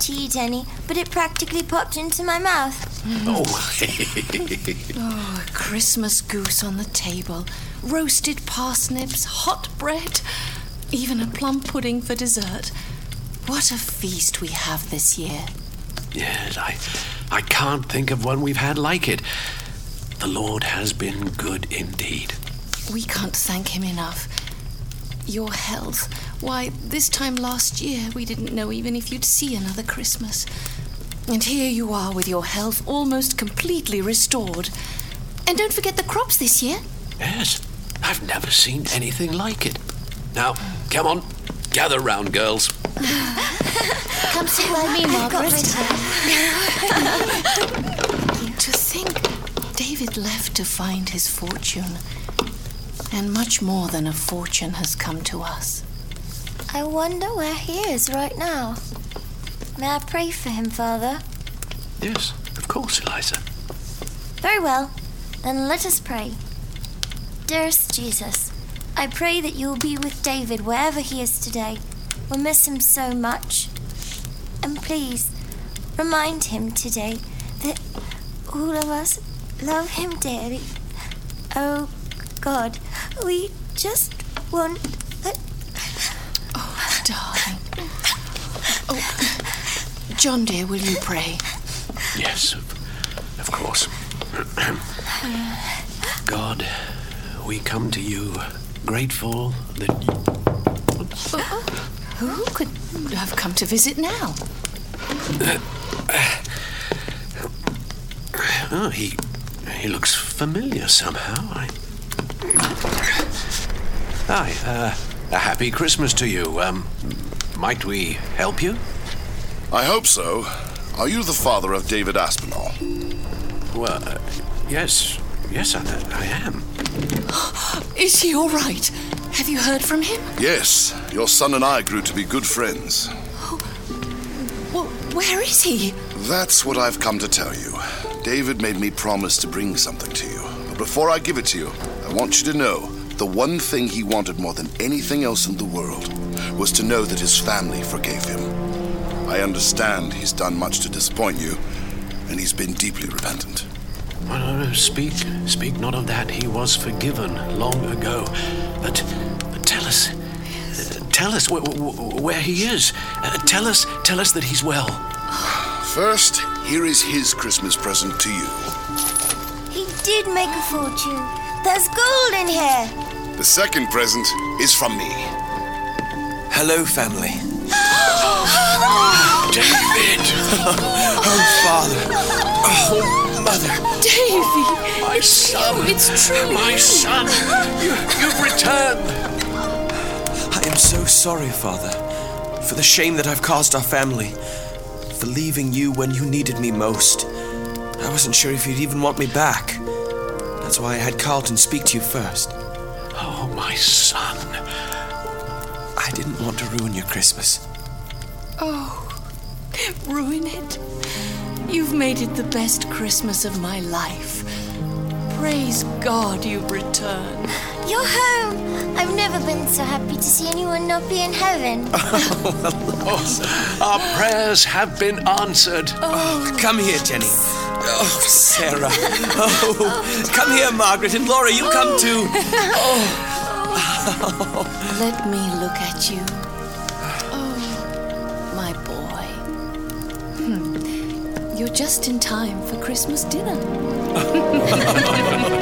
to eat any, but it practically popped into my mouth. Oh. Oh, a Christmas goose on the table, roasted parsnips, hot bread, even a plum pudding for dessert. What a feast we have this year. Yes, I can't think of one we've had like it. The Lord has been good indeed. We can't thank him enough. Your health. Why, this time last year, we didn't know even if you'd see another Christmas. And here you are with your health almost completely restored. And don't forget the crops this year. Yes, I've never seen anything like it. Now, come on, gather round, girls. Come sit by me, Margaret. To think David left to find his fortune. And much more than a fortune has come to us. I wonder where he is right now. May I pray for him, Father? Yes, of course, Eliza. Very well. Then let us pray. Dearest Jesus, I pray that you will be with David wherever he is today. We'll miss him so much. And please, remind him today that all of us love him dearly. Oh, God, we just want... Oh, darling. Oh, John, dear, will you pray? Yes, of course. God, we come to you grateful that you... Oops. Who could have come to visit now? Oh, he looks familiar somehow. Hi, a happy Christmas to you. Might we help you? I hope so. Are you the father of David Aspinall? Well, yes, I am. Is he all right? Have you heard from him? Yes, your son and I grew to be good friends. Well, where is he? That's what I've come to tell you. David made me promise to bring something to you. But before I give it to you, I want you to know the one thing he wanted more than anything else in the world was to know that his family forgave him. I understand he's done much to disappoint you, and he's been deeply repentant. Well, speak not of that. He was forgiven long ago. But tell us where he is. Tell us that he's well. First, here is his Christmas present to you. He did make a fortune. There's gold in here. The second present is from me. Hello, family. David! Oh, Father. Oh, Mother. Davy! My son! It's true! My son! You've returned! I am so sorry, Father, for the shame that I've caused our family, for leaving you when you needed me most. I wasn't sure if you'd even want me back. That's why I had Carlton speak to you first. Oh, my son. I didn't want to ruin your Christmas. Oh, ruin it? You've made it the best Christmas of my life. Praise God you've returned. You're home. I've never been so happy to see anyone not be in heaven. Our prayers have been answered. Oh, come here, Jenny. Oh, Sarah. Oh, come here, Margaret. And Laura, you come too. Oh. Let me look at you. Oh, my boy. You're just in time for Christmas dinner.